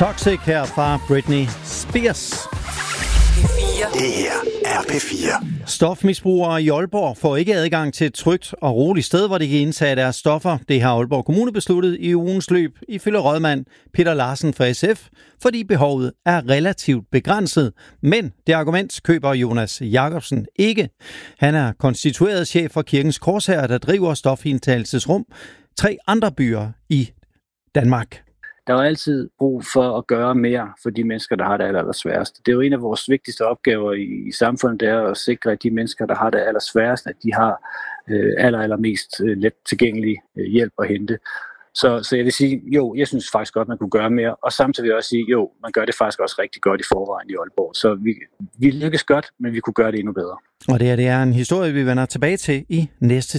Toxic her fra Britney Spears. Det her er P4. Stofmisbrugere i Aalborg får ikke adgang til et trygt og roligt sted, hvor de kan indtage deres stoffer. Det har Aalborg Kommune besluttet i ugens løb, ifølge rådmand Peter Larsen fra SF, fordi behovet er relativt begrænset. Men det argument køber Jonas Jacobsen ikke. Han er konstitueret chef for Kirkens Korshær, der driver stofindtagelsesrum 3 andre byer i Danmark. Der er altid brug for at gøre mere for de mennesker, der har det allersværest. Det er jo en af vores vigtigste opgaver i samfundet, det er at sikre, at de mennesker, der har det allersværest, at de har allermest let tilgængelig hjælp at hente. Så jeg vil sige, jo, jeg synes faktisk godt, man kunne gøre mere, og samtidig vil jeg også sige, jo, man gør det faktisk også rigtig godt i forvejen i Aalborg. Så vi lykkes godt, men vi kunne gøre det endnu bedre. Og det er en historie, vi vender tilbage til i næste